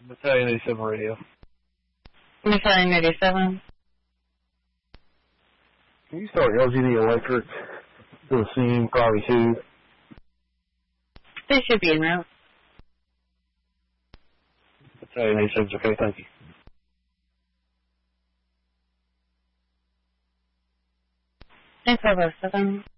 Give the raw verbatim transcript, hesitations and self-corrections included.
Battalion eighty-seven radio. Battalion eighty-seven. Can you start L G D Electric to the scene, probably two? They should be en route. Battalion eighty-seven's okay, thank you. nine twelve oh seven.